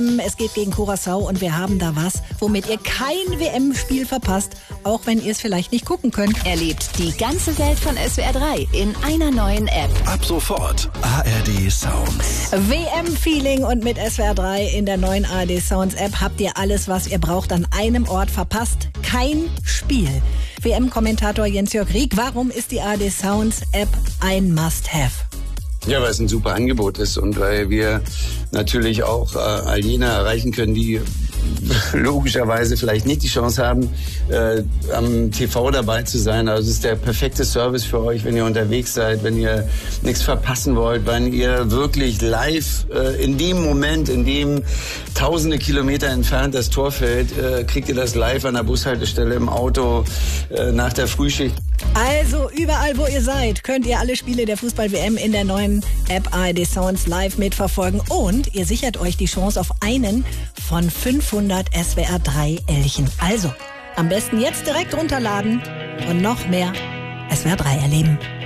Es geht gegen Curaçao und wir haben da was, womit ihr kein WM-Spiel verpasst, auch wenn ihr es vielleicht nicht gucken könnt. Erlebt die ganze Welt von SWR 3 in einer neuen App. Ab sofort ARD Sounds. WM-Feeling und mit SWR 3 in der neuen ARD Sounds App habt ihr alles, was ihr braucht, an einem Ort. Verpasst kein Spiel. WM-Kommentator Jens-Jörg Rieck, warum ist die ARD Sounds App ein Must-Have? Ja, weil es ein super Angebot ist und weil wir natürlich auch all jene erreichen können, die logischerweise vielleicht nicht die Chance haben, am TV dabei zu sein. Also es ist der perfekte Service für euch, wenn ihr unterwegs seid, wenn ihr nichts verpassen wollt, wenn ihr wirklich live in dem Moment, in dem tausende Kilometer entfernt das Tor fällt, kriegt ihr das live an der Bushaltestelle, im Auto, nach der Frühschicht. Also überall, wo ihr seid, könnt ihr alle Spiele der Fußball-WM in der neuen App ARD Sounds live mitverfolgen. Und ihr sichert euch die Chance auf einen von 500 SWR 3 Elchen. Also, am besten jetzt direkt runterladen und noch mehr SWR 3 erleben.